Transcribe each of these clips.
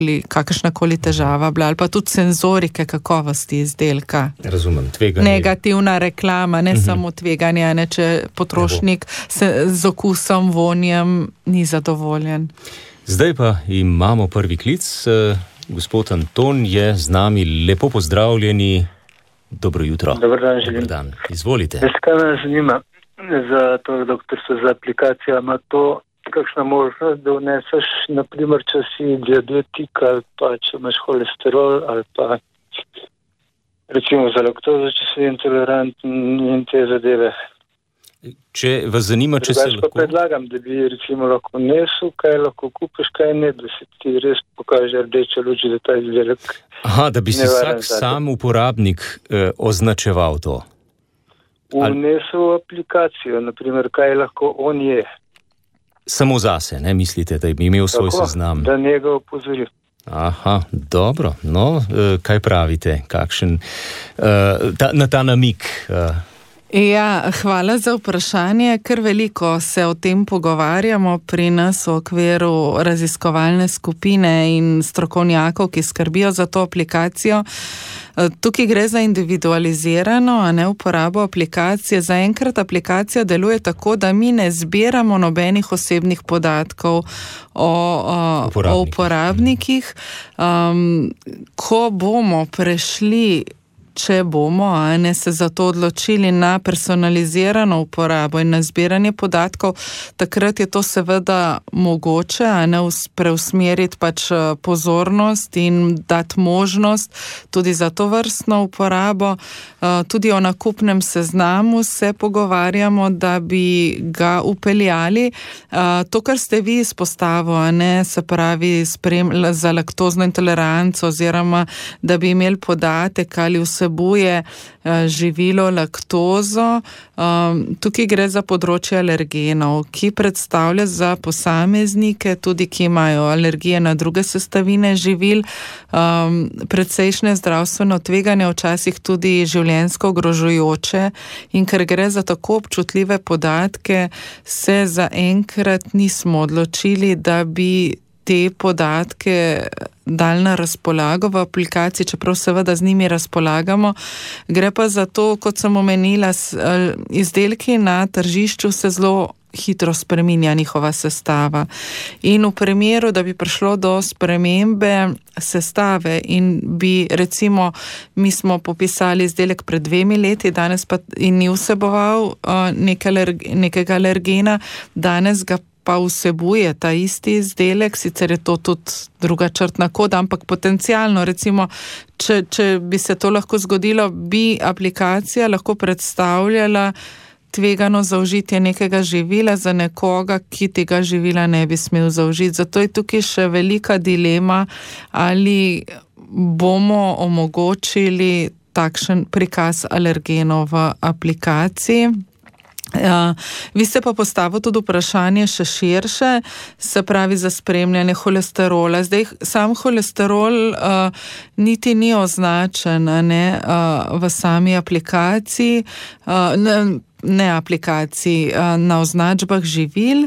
kakršnakoli težava bila, ali pa tudi senzorike kakovosti izdelka. Razumem, tveganje. Negativna reklama, ne samo tveganje, ne, če potrošnik z okusom, vonjem ni zadovoljen. Zdaj pa imamo prvi klic. Gospod Anton je z nami. Lepo pozdravljeni. Dobro jutro. Dobar dan, želim. Dobar dan. Izvolite. Kaj me zanima za to doktorstvo, za aplikacijo, ima to kakšna možnost, da vneseš, naprimer, če si diabetik ali pa če imaš holesterol ali pa recimo za laktozo, če si intolerantni in te zadeve. Če vas zanima, če se lahko... Pa predlagam, da bi recimo lahko nesel, kaj lahko kupiš, kaj ne, da se ti res pokaže rdeča luč, da ta izdelek... Aha, da bi si vsak sam uporabnik označeval to. Vnesel aplikacijo, naprimer, kaj lahko on je. Samo zase, ne mislite, da bi imel svoj seznam? Da njega opozori. Aha, dobro. No, kaj pravite? Kakšen na ta namik? Ja, hvala za vprašanje. Ker veliko se o tem pogovarjamo pri nas v okviru raziskovalne skupine in strokovnjakov, ki skrbijo za to aplikacijo. Tukaj gre za individualizirano, a ne uporabo aplikacije. Zaenkrat aplikacija deluje tako, da mi ne zbiramo nobenih osebnih podatkov o uporabnikih. Ko bomo prešli, če bomo se za to odločili na personalizirano uporabo in na zbiranje podatkov, takrat je to seveda mogoče, preusmeriti pač pozornost in dati možnost tudi za to vrstno uporabo. Tudi o nakupnem seznamu se pogovarjamo, da bi ga upeljali. To, kar ste vi izpostavili, se pravi za laktozno intoleranco oziroma da bi imeli podatek ali vsebuje živilo laktozo. Tukaj gre za področje alergenov, ki predstavlja za posameznike, tudi ki imajo alergije na druge sestavine živil, precejšnje zdravstveno tveganje, včasih tudi življenjsko ogrožujoče, in ker gre za tako občutljive podatke, se zaenkrat nismo odločili, da bi te podatke dali na razpolago v aplikaciji, čeprav seveda z njimi razpolagamo. Gre pa za to, kot sem omenila, izdelki na tržišču se zelo hitro spreminja njihova sestava. In v primeru, da bi prišlo do spremembe sestave in bi recimo, mi smo popisali izdelek pred 2 leti, danes pa in ni vseboval nekega alergena, danes ga pa vsebuje ta isti izdelek, sicer je to tudi druga črtna koda, ampak potencialno, recimo, če bi se to lahko zgodilo, bi aplikacija lahko predstavljala tvegano zaužitje nekega živila za nekoga, ki tega živila ne bi smel zaužiti. Zato je tukaj še velika dilema, ali bomo omogočili takšen prikaz alergenov v aplikaciji. Vi ste pa postavili tudi vprašanje še širše, se pravi za spremljanje holesterola. Zdaj, sam holesterol niti ni označen v sami aplikaciji, ne aplikaciji, na označbah živil,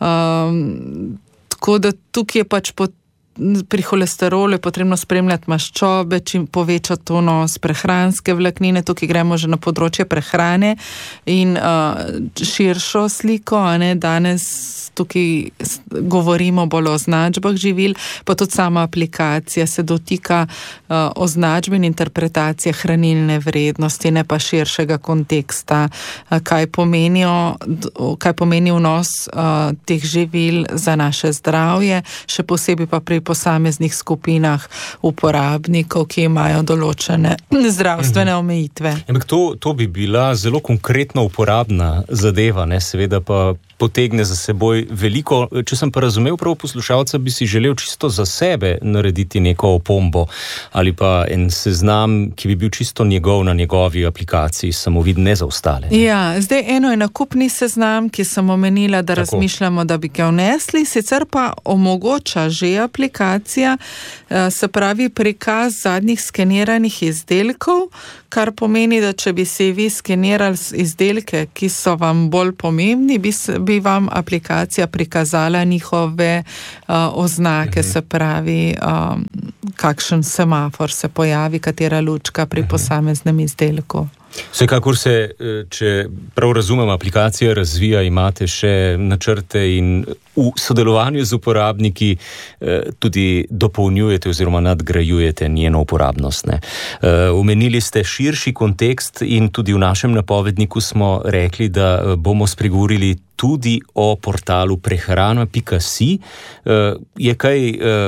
tako da tukaj je pač pri holesterolu je potrebno spremljati maščobe, čim povečati vnos prehranske vlaknine, tukaj gremo že na področje prehrane in širšo sliko, danes tukaj govorimo bolj o označbah živil, pa tudi sama aplikacija se dotika označbe in interpretacije hranilne vrednosti, ne pa širšega konteksta, kaj pomeni vnos teh živil za naše zdravje, še posebej pa pri posameznih skupinah uporabnikov, ki imajo določene zdravstvene omejitve. Ampak to bi bila zelo konkretno uporabna zadeva, seveda pa potegne za seboj veliko. Če sem pa razumel prav poslušalca, bi si želel čisto za sebe narediti neko opombo ali pa en seznam, ki bi bil čisto njegov na njegovi aplikaciji, samoviden, ne za ostale. Ja, zdaj eno je nakupni seznam, ki sem omenila, da razmišljamo, da bi ga vnesli, sicer pa omogoča že aplikacija, aplikacija, se pravi prikaz zadnjih skeniranih izdelkov, kar pomeni, da če bi si vi skenirali izdelke, ki so vam bolj pomembni, bi vam aplikacija prikazala njihove oznake, se pravi, kakšen semafor se pojavi, katera lučka pri posameznem izdelku. Vsekakor se, če prav razumem, aplikacija razvija, imate še načrte in v sodelovanju z uporabniki tudi dopolnjujete oziroma nadgrajujete njeno uporabnost. Omenili ste širši kontekst in tudi v našem napovedniku smo rekli, da bomo spregovorili tudi o portalu prehrana.si. Je kaj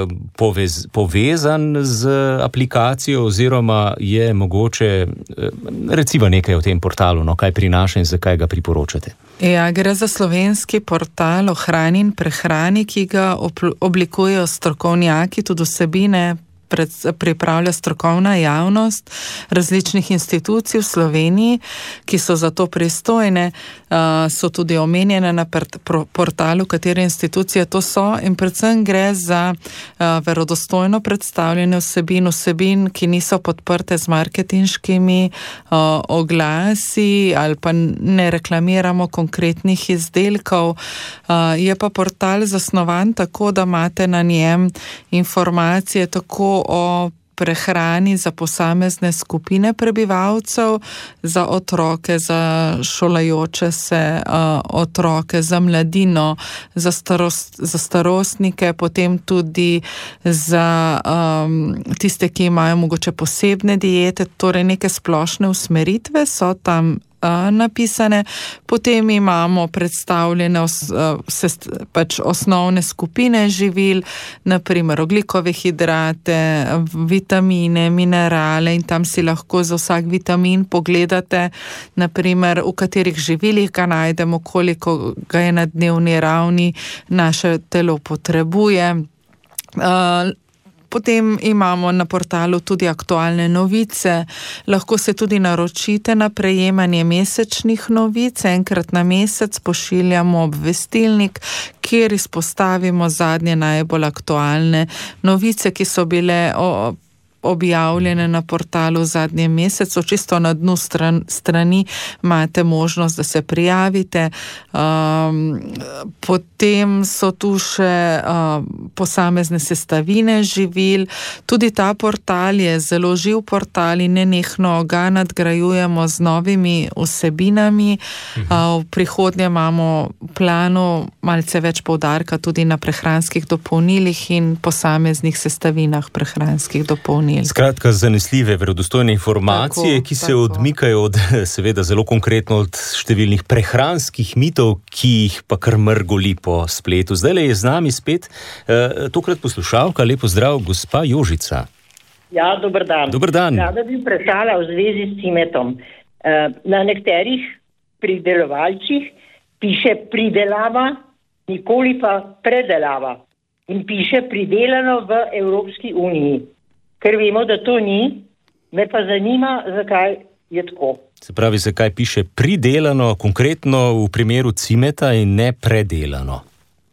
povezan z aplikacijo oziroma je mogoče recimo nekaj o tem portalu, no, kaj prinaša in zakaj ga priporočate? Ja, gre za slovenski portal o hrani in prehrani, ki ga oblikujejo strokovnjaki, tudi vsebine pripravlja strokovna javnost različnih institucij v Sloveniji, ki so za to pristojne, so tudi omenjene na portalu, katere institucije to so, in predvsem gre za verodostojno predstavljene vsebin, ki niso podprte z marketinškimi oglasi ali pa ne reklamiramo konkretnih izdelkov. Je pa portal zasnovan tako, da imate na njem informacije tako o prehrani za posamezne skupine prebivalcev, za otroke, za šolajoče se otroke, za mladino, za starostnike, potem tudi za tiste, ki imajo mogoče posebne diete, torej neke splošne usmeritve so tam napisane. Potem imamo predstavljene osnovne skupine živil, naprimer ogljikove hidrate, vitamine, minerale, in tam si lahko za vsak vitamin pogledate, naprimer v katerih živilih ga najdemo, koliko ga je na dnevni ravni naše telo potrebuje. Potem imamo na portalu tudi aktualne novice, lahko se tudi naročite na prejemanje mesečnih novic, enkrat na mesec pošiljamo obvestilnik, kjer izpostavimo zadnje najbolj aktualne novice, ki so bile objavljene na portalu v zadnjem mesecu. Čisto na dnu strani imate možnost, da se prijavite. Potem so tu še posamezne sestavine živil. Tudi ta portal je zelo živ portal in nenehno ga nadgrajujemo z novimi vsebinami. V prihodnje imamo v planu malce več poudarka tudi na prehranskih dopolnilih in posameznih sestavinah prehranskih dopolnil. Skratka, zanesljive, verodostojne informacije, ki se odmikajo od, seveda zelo konkretno od številnih prehranskih mitov, ki jih pa kar mrgoli po spletu. Zdajle je z nami spet tokrat poslušalka. Lepo zdrav, gospa Jožica. Ja, dober dan. Dober dan. Rada bi vprašala v zvezi s cimetom. Na nekaterih pridelovalcih piše pridelava, nikoli pa predelava. In piše pridelano v Evropski uniji. Ker vemo, da to ni, me pa zanima, zakaj je tako. Se pravi, zakaj piše pridelano, konkretno v primeru cimeta in ne predelano.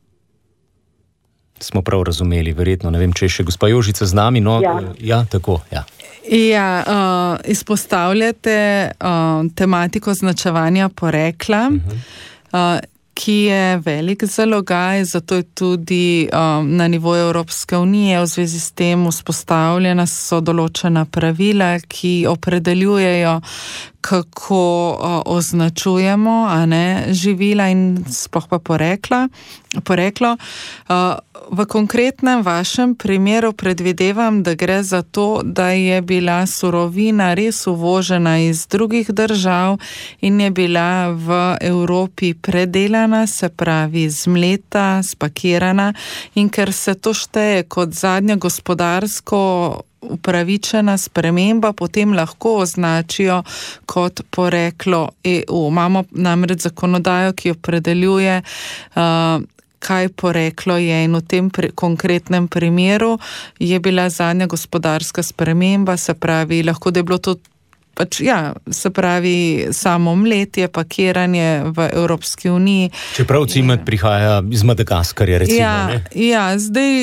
Smo prav razumeli, verjetno. Ne vem, če je še gospa Jožica z nami. No, ja, tako, ja. Ja, izpostavljate tematiko označevanja porekla, ki je velik zalogaj, zato je tudi na nivoju Evropske unije v zvezi s tem vzpostavljena so določena pravila, ki opredeljujejo, kako označujemo živila in sploh pa poreklo. V konkretnem vašem primeru predvidevam, da gre za to, da je bila surovina res uvožena iz drugih držav in je bila v Evropi predelana, se pravi zmleta, spakirana, in ker se to šteje kot zadnja gospodarsko upravičena sprememba, potem lahko označijo kot poreklo EU. Imamo namreč zakonodajo, ki opredeljuje, kaj poreklo je, in v tem konkretnem primeru je bila zadnja gospodarska sprememba, se pravi, lahko da je bilo to se pravi, samo mletje, pakiranje v Evropski uniji. Čeprav cimet prihaja iz Madagaskarja, recimo, ne? Ja, zdaj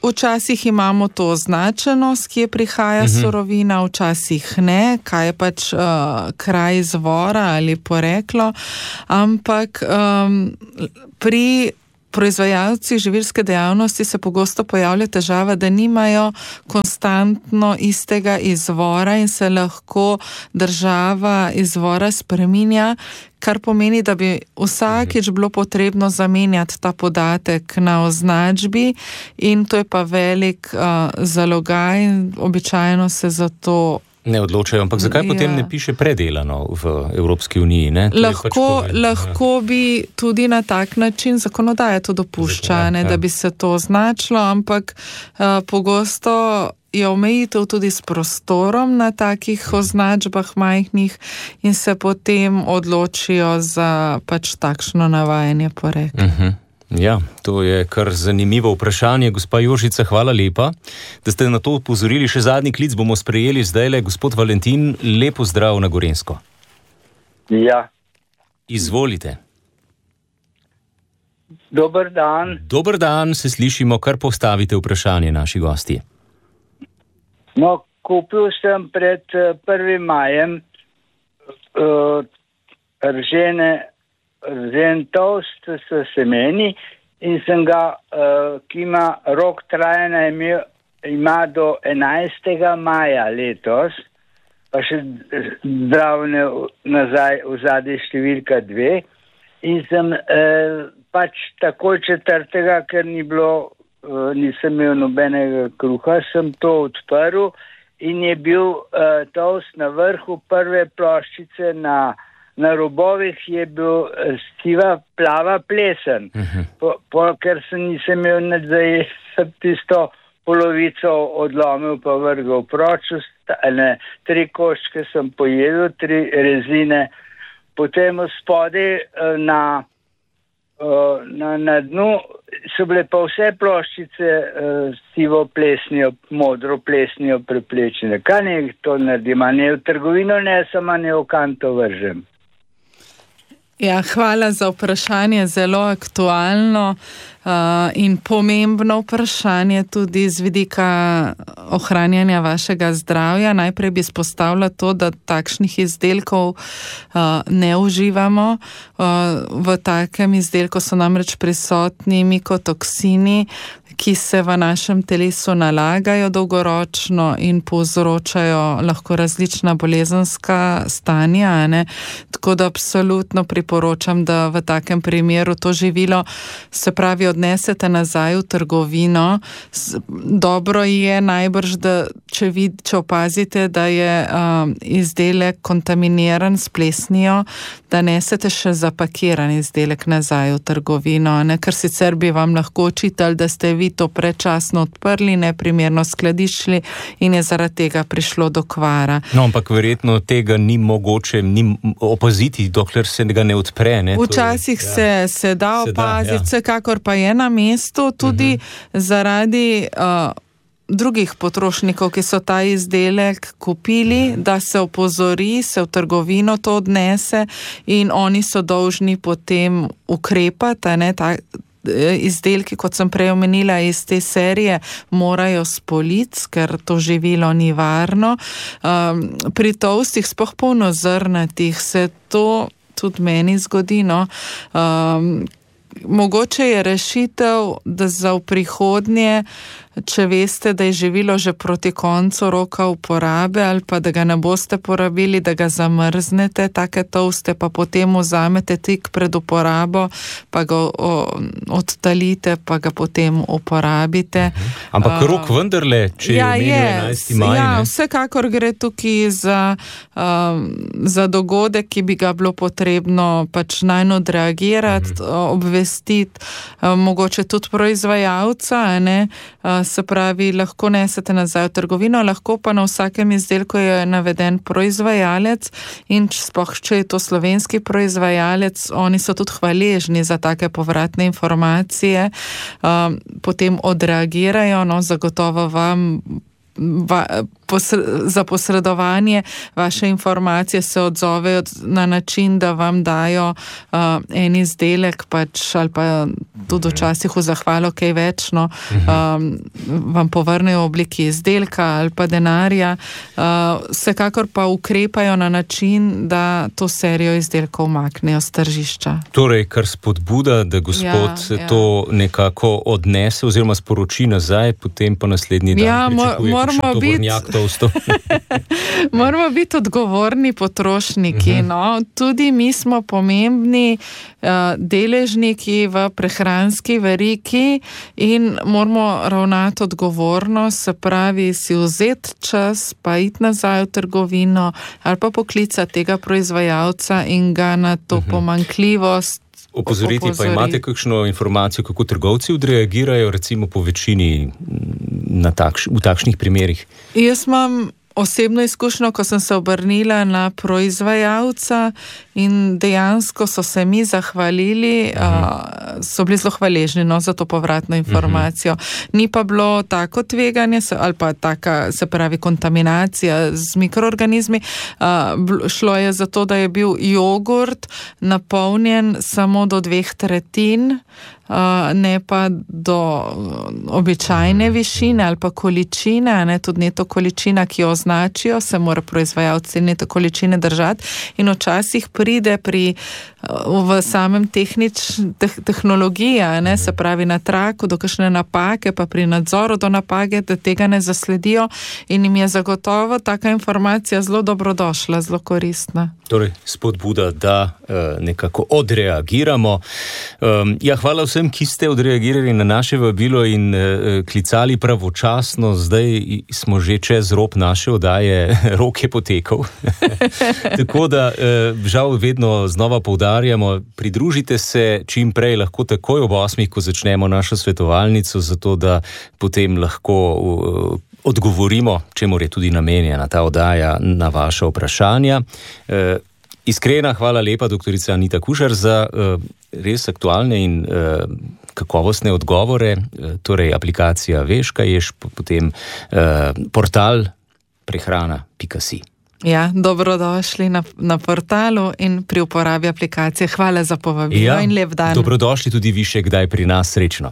Včasih imamo to označeno, s kje prihaja surovina, včasih ne, kaj je pač kraj izvora ali poreklo, ampak pri proizvajalcih živilske dejavnosti se pogosto pojavlja težava, da nimajo konstantno istega izvora in se lahko država izvora spreminja, kar pomeni, da bi vsakič bilo potrebno zamenjati ta podatek na označbi in to je pa velik zalogaj in običajno se zato ne odločajo, ampak zakaj potem ne piše predelano v Evropski uniji? Ne? Lahko bi tudi na tak način zakonodaja to dopušča, da bi se to označilo, ampak pogosto je omejitev tudi s prostorom na takih označbah majhnih in se potem odločijo za pač takšno navajanje porekla. Ja, to je kar zanimivo vprašanje. Gospa Jožica, hvala lepa, da ste na to upozorili. Še zadnji klic bomo sprejeli zdajle. Gospod Valentin, lepo zdrav na Gorenjsko. Ja. Izvolite. Dober dan. Dober dan, se slišimo, kar postavite vprašanje naši gosti. No, kupil sem pred 1. majem ržen toast s semeni in sem ga, ki ima rok trajanja, ima do 11. maja letos, pa še zdravne nazaj v zadnji številka 2 in sem pač takoj 4., ker nisem imel nobenega kruha, sem to odprl in je bil toast na vrhu prve ploščice na robovih je bil siva plava plesen. Ker nisem imel nadzaj, sem tisto polovico odlomil pa vrgal proč, 3 koščke sem pojedel, 3 rezine. Potem spodaj na dnu so bile pa vse ploščice sivo plesnijo, modro plesnijo preplečene. Kaj ne to naredim? Ne v trgovino nesem, ne v kanto vržem. Ja, hvala za vprašanje, zelo aktualno in pomembno vprašanje tudi z vidika ohranjanja vašega zdravja. Najprej bi izpostavila to, da takšnih izdelkov ne uživamo. V takem izdelku so namreč prisotni mikotoksini, ki se v našem telesu nalagajo dolgoročno in povzročajo lahko različna bolezenska stanja. Tako da absolutno priporočam, da v takem primeru to živilo, se pravi, odnesete nazaj v trgovino. Dobro je najbrž, da če opazite, da je izdelek kontaminiran s plesnijo, da nesete še zapakiran izdelek nazaj v trgovino, ker sicer bi vam lahko očitali, da ste vi to predčasno odprli, neprimerno skladiščili in je zaradi tega prišlo do kvara. No, ampak verjetno tega ni mogoče opaziti, dokler se ga ne odpre. Včasih se da opaziti, vsekakor pa je na mestu tudi zaradi drugih potrošnikov, ki so ta izdelek kupili, da se opozori, se v trgovino to odnese in oni so dolžni potem ukrepati, izdelki, kot sem prej omenila, iz te serije morajo spoliti, ker to živilo ni varno. Pri toastih, sploh polnozrnatih, se to tudi meni zgodi. Mogoče je rešitev, da za v prihodnje, če veste, da je živilo že proti koncu roka uporabe ali pa da ga ne boste porabili, da ga zamrznete, take toaste pa potem vzamete tik pred uporabo, pa ga odtalite, pa ga potem uporabite. Ampak rok vendarle, če je omenil 11. maj. Ja, vsekakor gre tukaj za dogodek, ki bi ga bilo potrebno pač najno odreagirati, obvestiti, mogoče tudi proizvajalca, se pravi, lahko nesete nazaj v trgovino, lahko pa na vsakem izdelku je naveden proizvajalec in sploh, če je to slovenski proizvajalec, oni so tudi hvaležni za take povratne informacije, potem odreagirajo, zagotovo vam za posredovanje vaše informacije se odzovejo na način, da vam dajo en izdelek pač, ali pa tudi včasih v zahvalo kaj več, vam povrnejo v obliki izdelka ali pa denarja. Vsekakor pa ukrepajo na način, da to serijo izdelkov umaknejo z tržišča. Torej, kar spodbuda, da gospod to nekako odnese oziroma sporoči nazaj, potem pa naslednji dan pričakuje kakšen tovornjak toastov. Moramo biti odgovorni potrošniki. Tudi mi smo pomembni deležniki v prehranski verigi in moramo ravnati odgovorno, se pravi si vzeti čas, pa iti nazaj v trgovino ali pa poklicati tega proizvajalca in ga na to pomanjkljivost opozoriti. Pa imate kakšno informacijo, kako trgovci odreagirajo recimo po večini v takšnih primerih? Jaz imam osebno izkušnjo, ko sem se obrnila na proizvajalca in dejansko so se mi zahvalili, so bili zelo hvaležni za to povratno informacijo. Ni pa bilo tako tveganje ali pa taka, se pravi, kontaminacija z mikroorganizmi. Šlo je za to, da je bil jogurt napolnjen samo do 2/3, ne pa do običajne višine ali pa količine, tudi neto količina, ki jo označijo, se mora proizvajalci neto količine držati in včasih pride v samem tehnologiji, se pravi na traku do kakšne napake, pa pri nadzoru do napake, da tega ne zasledijo in jim je zagotovo taka informacija zelo dobrodošla, zelo koristna. Torej, spodbuda, da nekako odreagiramo. Hvala vsem, ki ste odreagirali na naše vabilo in klicali pravočasno. Zdaj smo že čez rob naše oddaje, rok je potekal. Tako da, žal vedno znova poudarjamo, pridružite se čim prej, lahko takoj ob 8, ko začnemo našo svetovalnico, zato da potem lahko odgovorimo, čemu je tudi namenjena ta oddaja, na vaša vprašanja. Iskrena hvala lepa, doktorica Anita Kušar, za res aktualne in kakovostne odgovore. Torej, aplikacija Veš, potem portal prehrana.si. Dobrodošli na portalu in pri uporabi aplikacije. Hvala za povabilo in lep dan. Dobrodošli tudi vi še kdaj pri nas. Srečno.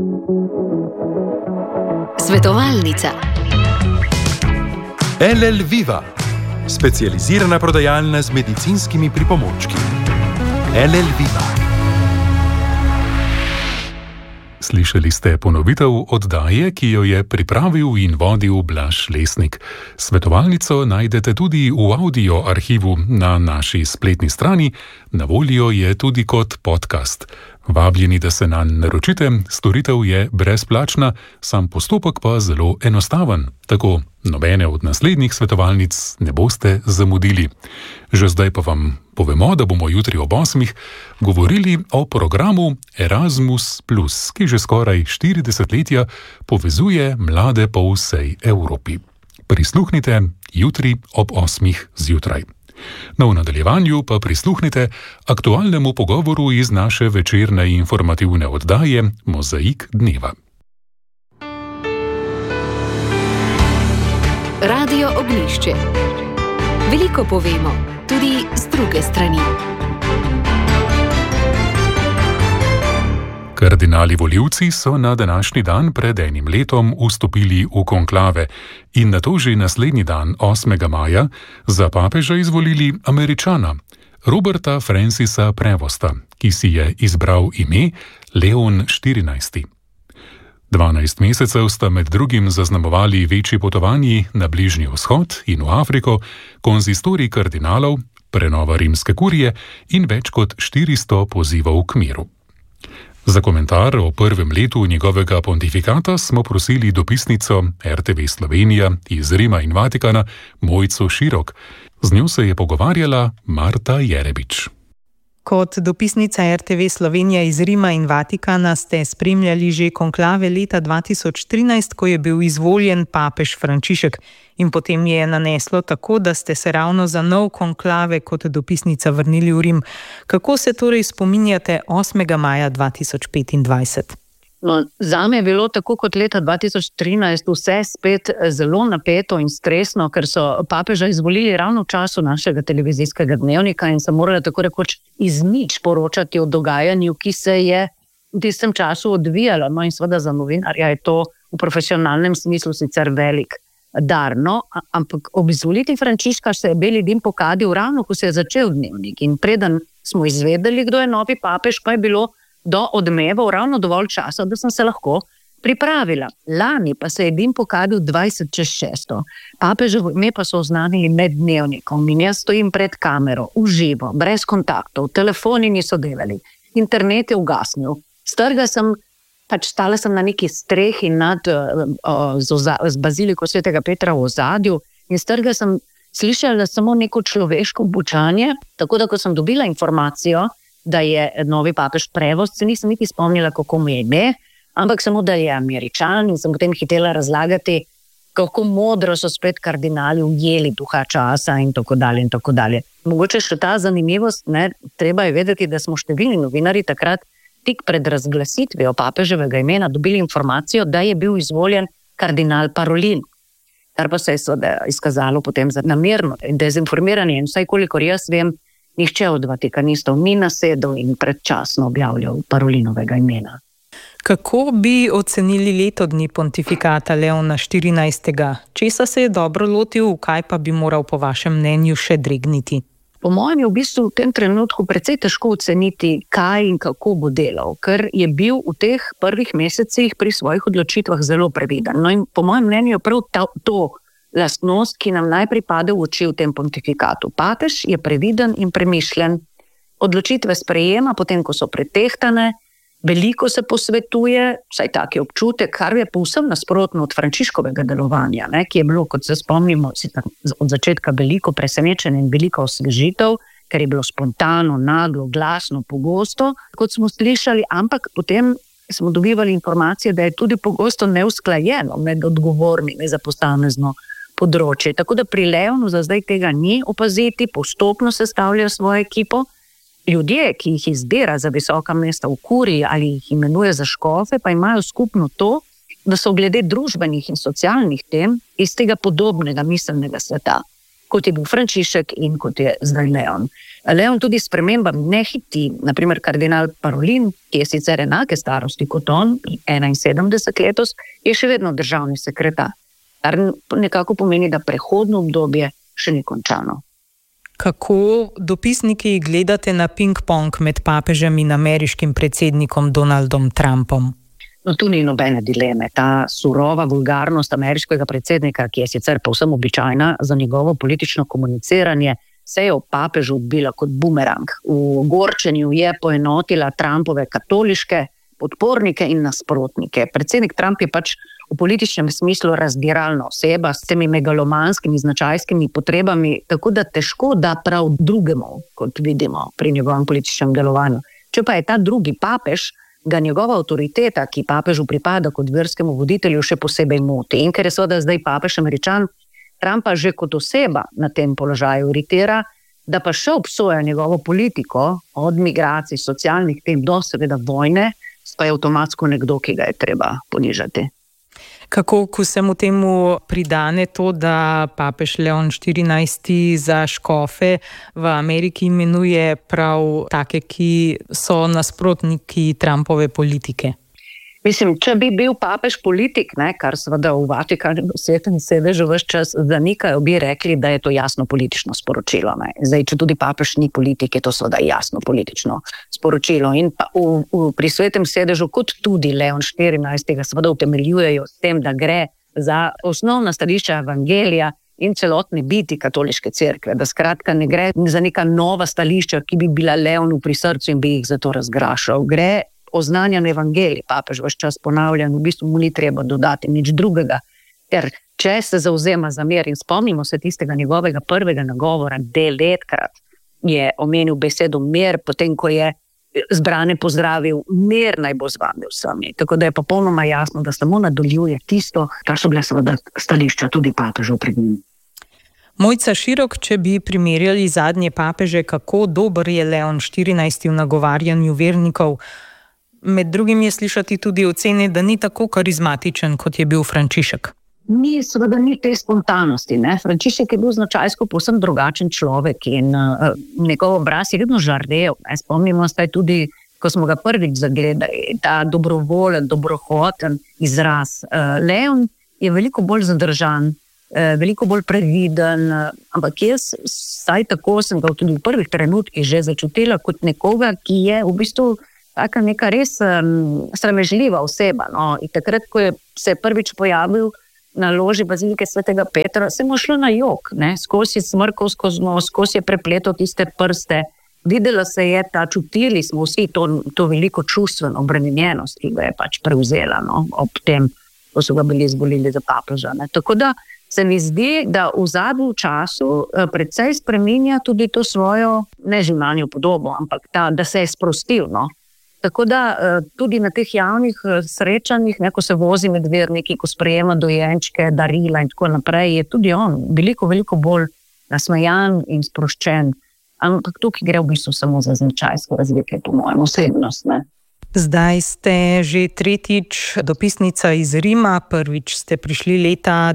Svetovalnica. LL Viva, specializirana prodajalna z medicinskimi pripomočki. LL Viva. Slišali ste ponovitev oddaje, ki jo je pripravil in vodil Blaž Lesnik. Svetovalnico najdete tudi v audio arhivu na naši spletni strani, na voljo je tudi kot podcast. Vabljeni, da se nanj naročite, storitev je brezplačna, sam postopek pa zelo enostaven. Tako nobene od naslednjih svetovalnic ne boste zamudili. Že zdaj pa vam povemo, da bomo jutri ob 8 govorili o programu Erasmus+, ki že skoraj 40 povezuje mlade po vsej Evropi. Prisluhnite jutri ob 8 zjutraj. V nadaljevanju pa prisluhnite aktualnemu pogovoru iz naše večerne informativne oddaje Mozaik dneva. Radio Ognjišče. Veliko povemo, tudi z druge strani. Kardinali volivci so na današnji dan pred 1 letom vstopili v konklave in nato že naslednji dan, 8. maja, za papeža izvolili Američana, Roberta Francisa Prevosta, ki si je izbral ime Leon XIV. 12 mesecev sta med drugim zaznamovali večji potovanji na Bližnji vzhod in v Afriko, konzistorij kardinalov, prenova rimske kurije in več kot 400 pozivov k miru. Za komentar o prvem letu njegovega pontifikata smo prosili dopisnico RTV Slovenija iz Rima in Vatikana Mojco Širok. Z njo se je pogovarjala Marta Jerebič. Kot dopisnica RTV Slovenija iz Rima in Vatikana ste spremljali že konklave leta 2013, ko je bil izvoljen papež Frančišek, in potem je naneslo tako, da ste se ravno za nov konklave kot dopisnica vrnili v Rim. Kako se torej spominjate 8. maja 2025? No, zame je bilo tako kot leta 2013 vse spet zelo napeto in stresno, ker so papeža izvolili ravno v času našega televizijskega dnevnika in sem morala tako rekoč iz nič poročati o dogajanju, ki se je v tistem času odvijalo. No in seveda za novinarja je to v profesionalnem smislu sicer velik dar. No, ampak ob izvolitvi Frančiška se je beli dim pokadil ravno, ko se je začel dnevnik. In preden smo izvedeli, kdo je novi papež, pa je bilo do odmevov ravno dovolj časa, da sem se lahko pripravila. Lani pa se je dim pokadil 20:06. Papeževo ime pa so oznanili med dnevnikom in jaz stojim pred kamero, v živo, brez kontaktov, telefoni niso delali, internet je ugasnil. Stala sem na neki strehi z baziliko Svetega Petra v ozadju in strga sem slišala samo neko človeško bučanje, tako da ko sem dobila informacijo, da je novi papež prevoz, se nisem niti spomnila, kako mu je ime, ampak samo, da je Američan in sem potem hitela razlagati, kako modro so spet kardinali ujeli duha časa in tako dalje in tako dalje. Mogoče še ta zanimivost, treba je vedeti, da smo številni novinarji takrat tik pred razglasitvijo papeževega imena dobili informacijo, da je bil izvoljen kardinal Parolin, kar pa se je izkazalo potem za namerno dezinformiranje in vsaj kolikor jaz vem, nihče od vatikanistov ni nasedel in predčasno objavljal Parolinovega imena. Kako bi ocenili leto dni pontifikata Leona XIV? Česa se je dobro lotil, kaj pa bi moral po vašem mnenju še dregniti? Po mojem je v bistvu v tem trenutku precej težko oceniti, kaj in kako bo delal, ker je bil v teh prvih mesecih pri svojih odločitvah zelo previden. No in po mojem mnenju je prav to lastnost, ki nam najprej pade v oči v tem pontifikatu. Papež je previden in premišljen, odločitve sprejema, potem ko so pretehtane, veliko se posvetuje, vsaj tak je občutek, kar je povsem nasprotno od Frančiškovega delovanja, ki je bilo, kot se spomnimo, od začetka veliko presenečenje in veliko osvežitev, ker je bilo spontano, naglo, glasno, pogosto, kot smo slišali, ampak potem smo dobivali informacije, da je tudi pogosto neusklajeno med odgovornimi za posamezno področje. Tako da pri Leonu za zdaj tega ni opaziti, postopno sestavlja svojo ekipo. Ljudje, ki jih izbira za visoka mesta v kuriji ali jih imenuje za škofe, pa imajo skupno to, da so glede družbenih in socialnih tem iz tega podobnega miselnega sveta, kot je bil Frančišek in kot je zdaj Leon. Leon tudi spremembam ne hiti. Naprimer, kardinal Parolin, ki je sicer enake starosti kot on, 71 letos, je še vedno državni sekretar. Kar nekako pomeni, da prehodno obdobje še ni končano. Kako dopisniki gledate na ping-pong med papežem in ameriškim predsednikom Donaldom Trumpom? No, tu ni nobene dileme. Ta surova vulgarnost ameriškega predsednika, ki je sicer povsem običajna za njegovo politično komuniciranje, se je o papežu odbila kot bumerang. V gorčenju je poenotila Trumpove katoliške podpornike in nasprotnike. Predsednik Trump je pač v političnem smislu razdiralna oseba s temi megalomanskimi značajskimi potrebami, tako da težko da prav drugemu, kot vidimo pri njegovem političnem delovanju. Če pa je ta drugi papež, ga njegova avtoriteta, ki papežu pripada kot verskemu voditelju, še posebej moti. In ker je seveda zdaj papež Američan, Trumpa že kot oseba na tem položaju iritira, da pa še obsoja njegovo politiko od migracij, socialnih tem do seveda vojne, pa je avtomatsko nekdo, ki ga je treba ponižati. Kako k vsemu temu pridane to, da papež Leon XIV za škofe v Ameriki imenuje prav take, ki so nasprotniki Trumpove politike? Mislim, če bi bil papež politik, kar seveda v Vatikanu Svetem sedežu ves čas zanikajo, bi rekli, da je to jasno politično sporočilo. Zdaj, če tudi papež ni politik, je to seveda jasno politično sporočilo. In pa pri Svetem sedežu, kot tudi Leon XIV, seveda utemeljujejo s tem, da gre za osnovna stališča evangelija in celotne biti katoliške cerkve, da skratka ne gre za neka nova stališča, ki bi bila Leonu pri srcu in bi jih zato razgrašal. Gre oznanjan evangelij, papež ves čas ponavljan, v bistvu mu ni treba dodati nič drugega. Ker če se zavzema za mir in spomnimo se tistega njegovega prvega nagovora, 9-krat je omenil besedo mir, potem ko je zbrane pozdravil, mir naj bo z vami vsemi. Tako da je popolnoma jasno, da samo nadaljuje tisto, kar so bile seveda stališča tudi papežev pred njim. Mojca Širok, če bi primerjali zadnje papeže, kako dober je Leon XIV v nagovarjanju vernikov, Med drugim je slišati tudi ocene, da ni tako karizmatičen, kot je bil Frančišek. Seveda ni te spontanosti. Ne? Frančišek je bil značajsko povsem drugačen človek in njegov obraz je vedno žarel. Spomnimo se tudi, ko smo ga prvič zagledali, ta dobrovoljen, dobrohoten izraz. Leon je veliko bolj zadržan, veliko bolj previden, ampak jaz, saj tako sem ga tudi v prvih trenutkih že začutila kot nekoga, ki je v bistvu taka neka res sramežljiva oseba. No? In takrat, ko se je prvič pojavil na loži bazilike svetega Petra, se mu šlo na jok, skozi smrkal, skozi nos, skozi je prepletel tiste prste. Videla se je čutili smo vsi to veliko čustveno obremenjenost, ki ga je pač prevzela ob tem, ko so ga bili izvolili za papeža. Tako da se mi zdi, da v zadnjem času precej spreminja tudi to svojo neživljenjo podobo, ampak da se je sprostil. Tako da tudi na teh javnih srečanjih, ko se vozi med verniki, ko sprejema dojenčke, darila in tako naprej, je tudi on veliko bolj nasmejan in sproščen. Ampak tukaj gre v bistvu samo za značajsko razlike, po mojem osebnost. Zdaj ste že tretjič dopisnica iz Rima, prvič ste prišli leta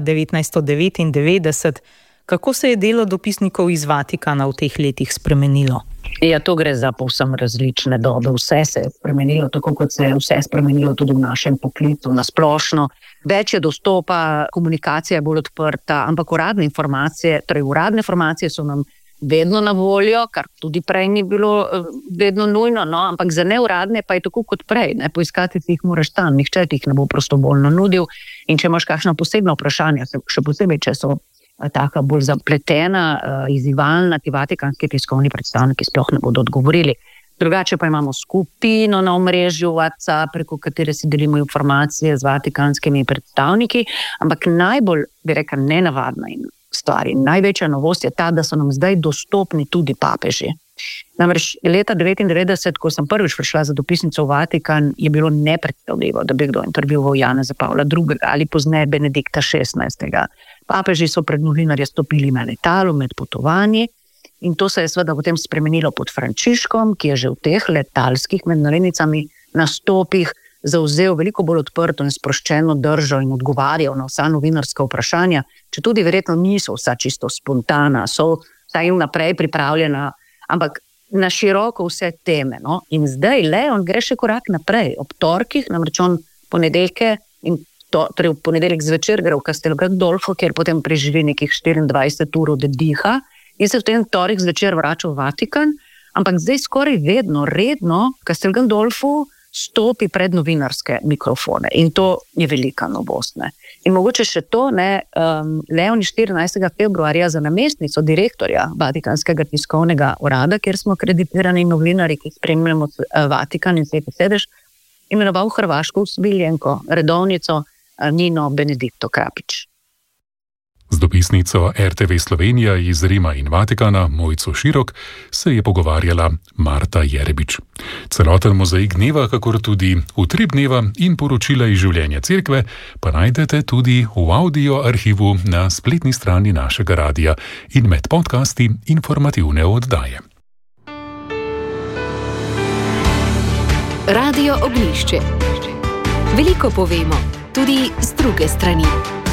1999. Kako se je delo dopisnikov iz Vatikana v teh letih spremenilo? Ja, to gre za povsem različne dobe. Vse se je spremenilo, tako kot se je vse spremenilo tudi v našem poklicu na splošno. Več je dostopa, komunikacija je bolj odprta, ampak uradne informacije so nam vedno na voljo, kar tudi prej ni bilo vedno nujno, ampak za neuradne pa je tako kot prej. Poiskati si jih moraš tam, nihče ti jih ne bo prostovoljno nudil. In če imaš kakšna posebna vprašanja, še posebej, če so taka bolj zapletena, izzivalna, ti vatikanski tiskovni predstavniki sploh ne bodo odgovorili. Drugače pa imamo skupino na omrežju WhatsApp, preko katere si delimo informacije z vatikanskimi predstavniki, ampak najbolj, bi rekel, nenavadna stvar in največja novost je ta, da so nam zdaj dostopni tudi papeži. Namreč leta 1999, ko sem prvič prišla za dopisnico v Vatikan, je bilo nepredstavljivo, da bi kdo intervjuval Janeza Pavla II. Ali pozneje Benedikta XVI. Papeži so pred novinarje stopili na letalu med potovanji in to se je seveda potem spremenilo pod Frančiškom, ki je že v teh letalskih med navednicami nastopih zavzel veliko bolj odprto in sproščeno držo in odgovarjal na vsa novinarska vprašanja, če tudi verjetno niso vsa čisto spontana, so vsaj naprej pripravljena, ampak na široko vse teme. In zdaj Leon gre še korak naprej. Ob torkih, namreč on ponedeljke in torej v ponedeljek zvečer gre v Castel Gandolfo, kjer potem preživi nekih 24 ur od diha in se v tem torek zvečer vrača v Vatikan, ampak zdaj skoraj vedno, redno v Castel Gandolfo stopi pred novinarske mikrofone in to je velika novost. In mogoče še to, Leon 14. februarja za namestnico direktorja Vatikanskega tiskovnega urada, kjer smo akreditirani novinarji, ki spremljamo Vatikan in Sveti sedež, imenoval hrvaško usmiljenko, redovnico Nino Benedikto Krapič. Z dopisnico RTV Slovenija iz Rima in Vatikana, Mojco Širok, se je pogovarjala Marta Jerebič. Celoten mozaik dneva, kakor tudi utrip dneva in poročila iz življenja cerkve, pa najdete tudi v audio arhivu na spletni strani našega radia in med podcasti informativne oddaje. Radio Ognjišče. Veliko povemo, tudi z druge strani.